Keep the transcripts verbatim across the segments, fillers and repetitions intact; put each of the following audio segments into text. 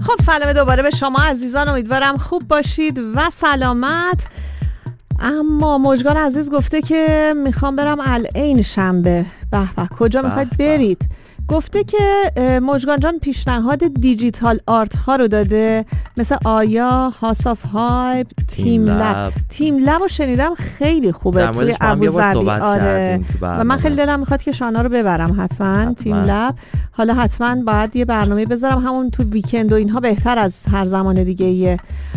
خب سلام دوباره به شما عزیزان، امیدوارم خوب باشید و سلامت. اما مژگان عزیز گفته که میخوام برم العین شنبه. به به، کجا میخواید برید؟ گفته که مژگان جان پیشنهاد دیجیتال آرت ها رو داده، مثل آیا، هاوس آف هایپ، تیم لب. تیم لب رو شنیدم خیلی خوبه توی ابوظبی. آره و من خیلی دلم میخواد که شانا رو ببرم حتما, حتما. تیم لب. حالا حتما باید یه برنامه بذارم همون تو ویکند و اینها، بهتر از هر زمان دیگه ایه.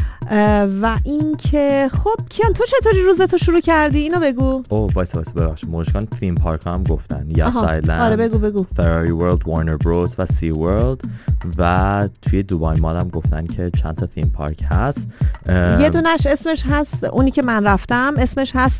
و این که خب کیان تو چطوری روزتو شروع کردی؟ اینو بگو. اوه وایس وایس ببخشید، مژگان تیم پارک هم گفتن، یس آیلند، آره بگو بگو، فراری ورلد، وارنر بروز و سی ورلد. و توی دوبای مال هم گفتن که چند تا تیم پارک هست. یه دونش اسمش هست، اونی که من رفتم اسمش هست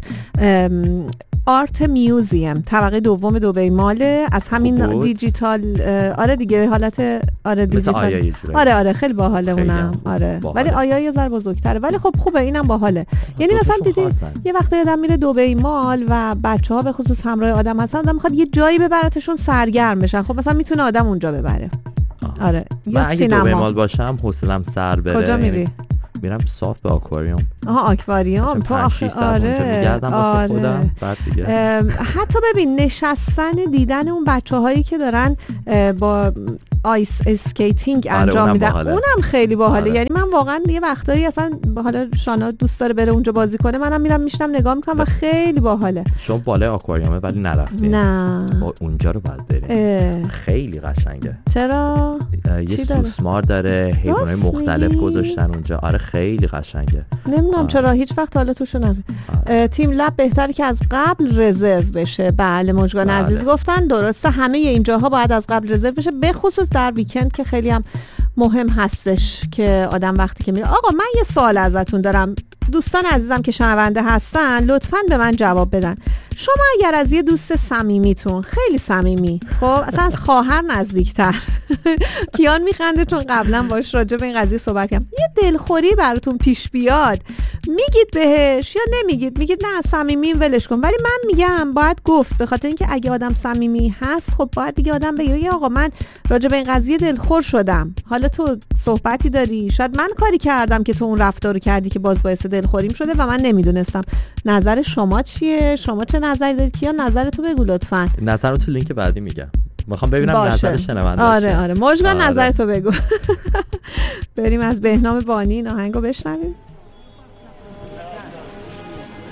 آرت میوزیم، طبقه دوم دبی ماله، از همین دیجیتال. آره دیگه حالت آره دیجیتال. آره آره خیلی باحاله اونم. آره باحاله. ولی آیا یه ذره بزرگتره ولی خب خوبه، اینم باحاله. یعنی مثلا دیدی یه وقتی آدم میره دبی مال و بچه‌ها به خصوص همراه آدم هستن، آدم میخواد یه جایی ببرتشون سرگرم بشن، خب مثلا میتونه آدم اونجا ببره. آه. آره من اگه دبی مال باشم حوصله‌ام سر بره. کجا میری؟ میرم صاف به آکواریوم. آها آکواریوم تو آخه آره میگردم واسه خودم. بعد دیگه حتی ببین نشستن دیدن اون بچه‌هایی که دارن با آیس اسکیتینگ انجام میدن، اونم خیلی باحاله. یعنی من واقعا یه وقتایی اصلا حالا شانا دوست داره بره اونجا بازی کنه، منم میرم میشنم نگاه میکنم و خیلی باحاله. شما بالای آکواریومه ولی نرفتین؟ نه با اونجا رو باید بریم، خیلی قشنگه. چرا؟ یه سوسمار داره، حیوانات مختلف گذاشتن اونجا. آره خیلی قشنگه. نمیدونم چرا هیچ وقت حالا توشو نره. تیم لب بهتره که از قبل رزرو بشه. بله مژگان بله. عزیز گفتن درسته، همه اینجاها باید از قبل رزرو بشه، به خصوص در ویکند که خیلی هم مهم هستش که آدم وقتی که میره. آقا من یه سوال ازتون دارم، دوستان عزیزم که شنونده هستن لطفاً به من جواب بدن. شما اگر از یه دوست صمیمیتون، خیلی صمیمی، خب اصلا از خواهر نزدیکتر، کیان میخنده چون قبلا باش راجع به این قضیه صحبت کردم، یه دلخوری براتون پیش بیاد، میگید بهش یا نمیگید؟ میگید نه صمیمیم ولش کن. ولی من میگم باید گفت، به خاطر اینکه اگه آدم صمیمی هست خب باید دیگه آدم بگه آقا من راجع به این قضیه دلخور شدم، حالا تو صحبتی داری، شاید من کاری کردم که تو اون رفتارو کردی که باز باعث دلخوریم شده و من نمیدونستم. نظر شما چیه؟ شما چه نظری دارید؟ کیا نظرتو بگو لطفاً. نظرم تو لینک بعدی میگم، میخوام ببینم نظر شنونده. آره آره مژگان آره. نظرتو بگو. بریم از بهنام بانی این آهنگو بشنویم.